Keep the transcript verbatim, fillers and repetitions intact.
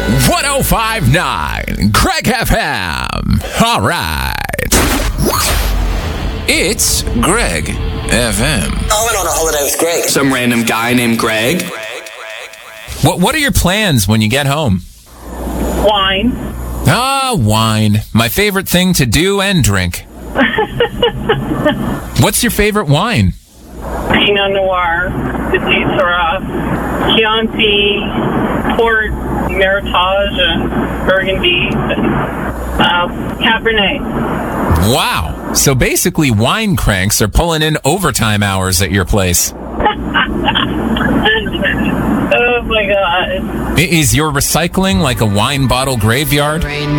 one oh five point nine Craig F M. All right. It's Greg F M. I went on a holiday with Greg. Some random guy named Greg. What What are your plans when you get home? Wine. Ah, wine. My favorite thing to do and drink. What's your favorite wine? Pinot Noir, Petit Syrah, Chianti, Port, Meritage, and Burgundy, and uh, Cabernet. Wow. So basically, wine cranks are pulling in overtime hours at your place. Oh, my God. Is your recycling like a wine bottle graveyard?